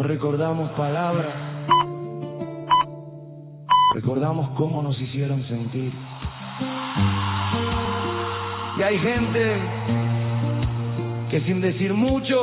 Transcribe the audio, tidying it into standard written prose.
recordamos palabras, recordamos cómo nos hicieron sentir. Y hay gente que sin decir mucho